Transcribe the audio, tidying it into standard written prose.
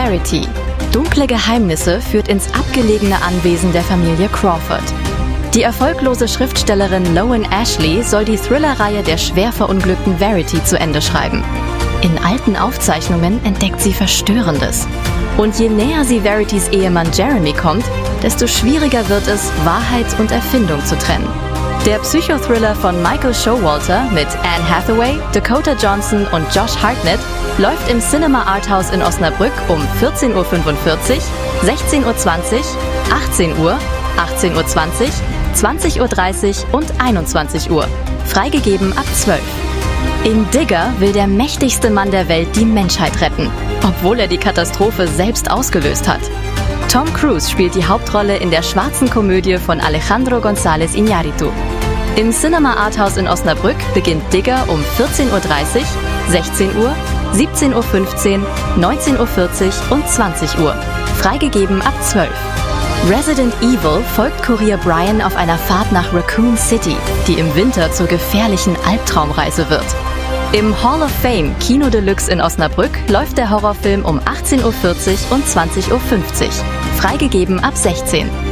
Verity. Dunkle Geheimnisse führt ins abgelegene Anwesen der Familie Crawford. Die erfolglose Schriftstellerin Lowen Ashley soll die Thriller-Reihe der schwer verunglückten Verity zu Ende schreiben. In alten Aufzeichnungen entdeckt sie Verstörendes. Und je näher sie Veritys Ehemann Jeremy kommt, desto schwieriger wird es, Wahrheit und Erfindung zu trennen. Der Psychothriller von Michael Showalter mit Anne Hathaway, Dakota Johnson und Josh Hartnett läuft im Cinema Arthouse in Osnabrück um 14:45 Uhr, 16:20 Uhr, 18 Uhr, 18:20 Uhr, 20:30 Uhr und 21 Uhr. Freigegeben ab 12. In Digger will der mächtigste Mann der Welt die Menschheit retten, obwohl er die Katastrophe selbst ausgelöst hat. Tom Cruise spielt die Hauptrolle in der schwarzen Komödie von Alejandro González Iñárritu. Im Cinema Arthouse in Osnabrück beginnt Digger um 14:30 Uhr, 16 Uhr, 17:15 Uhr, 19:40 Uhr und 20 Uhr. Freigegeben ab 12. Resident Evil folgt Kurier Brian auf einer Fahrt nach Raccoon City, die im Winter zur gefährlichen Albtraumreise wird. Im Hall of Fame Kino Deluxe in Osnabrück läuft der Horrorfilm um 18:40 Uhr und 20:50 Uhr. Freigegeben ab 16.